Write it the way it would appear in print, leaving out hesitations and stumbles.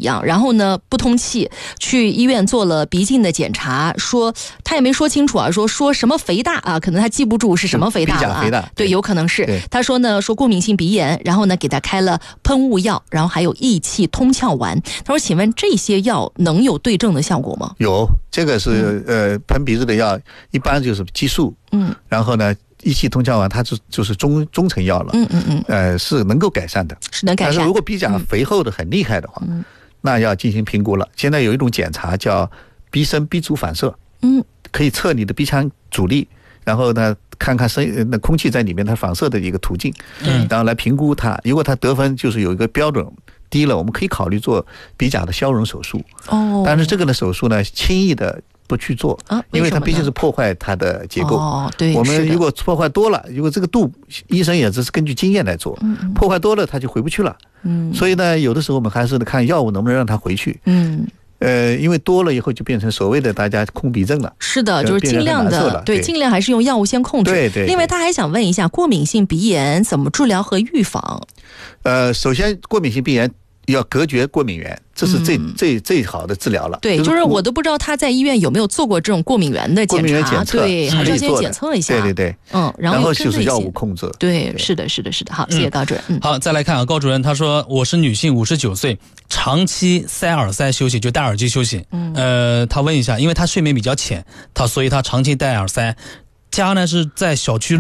样，然后呢不通气，去医院做了鼻镜的检查，说他也没说清楚啊，说什么肥大啊，可能他记不住是什么肥大了啊， 鼻甲肥大， 对，有可能是。他说呢，说过敏性鼻炎，然后呢给他开了喷雾药，然后还有益气通窍丸。他说，请问这些药能有对症的效果吗？ 有，这个是喷鼻子的药，一般就是激素，然后呢益气通窍丸它就是中成药了，是能够改善的， 是能改善。 但是如果鼻甲肥厚的很厉害的话，那要进行评估了。现在有一种检查叫鼻深鼻阻反射，可以测你的鼻腔阻力，然后呢看看那空气在里面它反射的一个途径，然后来评估它。如果它得分就是有一个标准低了，我们可以考虑做鼻甲的消融手术。但是这个的手术呢，轻易的不去做，因为它毕竟是破坏它的结构。 对， 我们如果破坏多了，如果这个度，医生也只是根据经验来做，破坏多了它就回不去了。所以呢，有的时候我们还是看药物能不能让它回去。因为多了以后就变成所谓的大家空鼻症了。是的， 就是尽量的，对，尽量还是用药物先控制。 对。 另外，他还想问一下，过敏性鼻炎怎么治疗和预防？ 首先，过敏性鼻炎要隔绝过敏源，这是最好的治疗了。 对，就是我都不知道他在医院有没有做过这种过敏源的检查。 过敏源检测， 对，还是要先检测一下。 对。 然后就是药物控制。 对，是的。好，谢谢高主任。 好，再来看啊，高主任他说，我是女性，59岁，长期塞耳塞休息，就戴耳机休息。他问一下，因为他睡眠比较浅，所以他长期戴耳塞，家呢是在小区